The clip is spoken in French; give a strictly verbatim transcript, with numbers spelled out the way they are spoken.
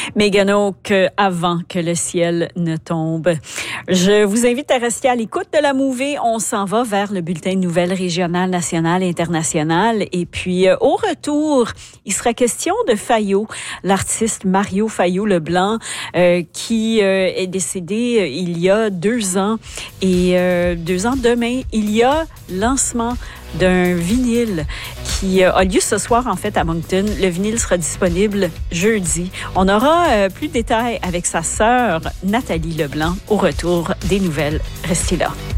Mégano, que avant que le ciel ne tombe. Je vous invite à rester à l'écoute de la Mouvée. On s'en va vers le bulletin de nouvelles régionales, nationales et internationales. Et puis, euh, au retour, il sera question de Fayo, l'artiste Mario Fayo-Leblanc, euh, qui euh, est décédé euh, il y a deux ans. Et euh, deux ans demain, il y a lancement d'un vinyle qui a lieu ce soir, en fait, à Moncton. Le vinyle sera disponible jeudi. On aura euh, plus de détails avec sa sœur, Nathalie Leblanc, au retour des nouvelles. Restez là.